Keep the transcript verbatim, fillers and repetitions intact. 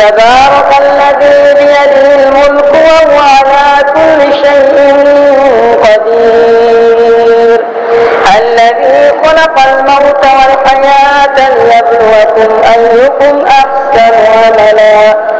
تبارك الذي بيده الملك وهو على كل شيء قدير الذي خلق الموت والحياة ليبلوكم أيكم أحسن عملا